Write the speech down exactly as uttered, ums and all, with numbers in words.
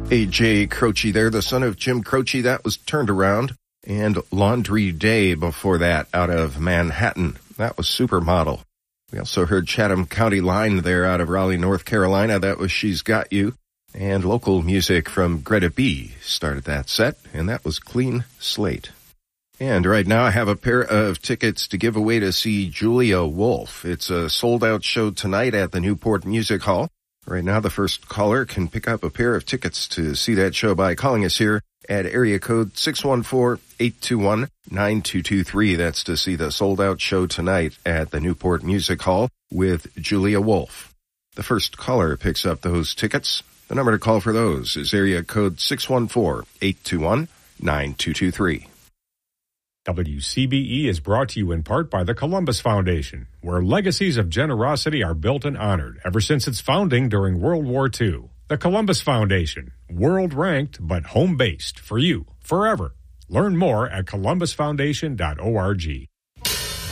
A J Croce there, the son of Jim Croce. That was Turned Around. And Laundry Day before that, out of Manhattan. That was Supermodel. We also heard Chatham County Line there out of Raleigh, North Carolina. That was She's Got You. And local music from Greta B started that set, and that was Clean Slate. And right now I have a pair of tickets to give away to see Julia Wolf. It's a sold-out show tonight at the Newport Music Hall. Right now the first caller can pick up a pair of tickets to see that show by calling us here at area code six one four, eight two one, nine two two three. That's to see the sold-out show tonight at the Newport Music Hall with Julia Wolf. The first caller picks up those tickets. The number to call for those is area code six one four, eight two one, nine two two three. W C B E is brought to you in part by the Columbus Foundation, where legacies of generosity are built and honored ever since its founding during World War Two. The Columbus Foundation, world-ranked but home-based for you, forever. Learn more at columbus foundation dot org.